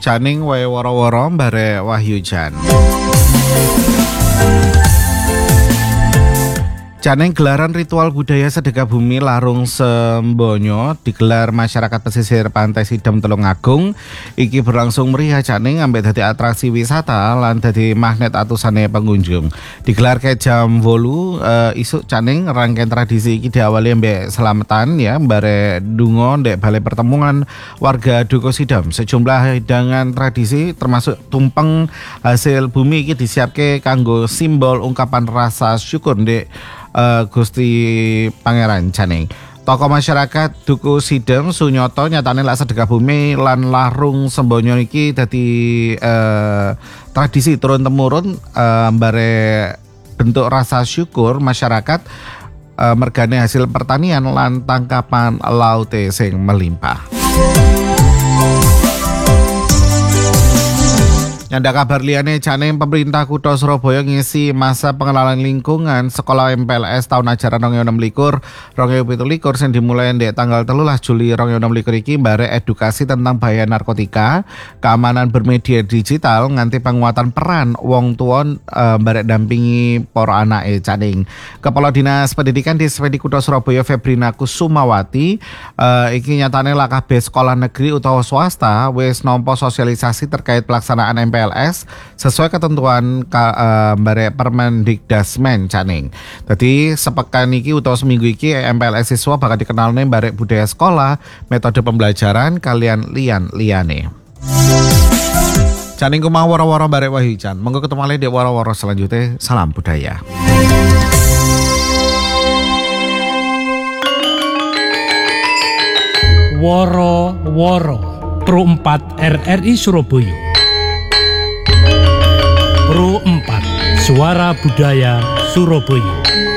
Janing wae woro-woro bare Wahyu Jan. Janing gelaran ritual budaya sedekah bumi Larung Sembonyo digelar masyarakat pesisir Pantai Sidem Tulungagung. Iki berlangsung meriah Janing ambek dadi atraksi wisata lan dadi magnet atusane pengunjung. Digelar ke jam 8 isuk Janing. Rangkaian tradisi iki diawali ambek selamatan ya bare dungo ndek balai pertemuan warga Dukuh Sidem. Sejumlah hidangan tradisi termasuk tumpeng hasil bumi iki disiapke kanggo simbol ungkapan rasa syukur ndek Gusti Pangeran Janing. Tokoh masyarakat Dukuh Sidem Sunyoto nyatane lak sedekah bumi lan Larung Sembonyo iki dadi tradisi turun temurun bare bentuk rasa syukur masyarakat mergane hasil pertanian lan tangkapan laute sing melimpah. Nyanda kabar liyane Janing pemerintah Kutha Surabaya ngisi masa pengenalan lingkungan sekolah MPLS tahun ajaran 2026-2027 sing dimulai ndek tanggal 13 Juli 2026 iki bare edukasi tentang bahaya narkotika, keamanan bermedia digital nganti penguatan peran wong tua bare dampingi para anake Janing. Kepala Dinas Pendidikan di SPD Kutha Surabaya Febrina Kusumawati iki nyatane lah kabeh sekolah negeri utawa swasta wis nampa sosialisasi terkait pelaksanaan MPLS sesuai ketentuan bare Permendikdasmen Janing. Jadi sepekan iki utawa seminggu iki MPLS siswa bakal dikenalne bare budaya sekolah, metode pembelajaran kalian liyan-liyane. Janing kumah woro-woro bare Wahyu Jan. Monggo ketemu lagi di woro-woro selanjutnya. Salam budaya. Woro-woro Pro 4 RRI Surabaya. Pro 4 Suara Budaya Surabaya.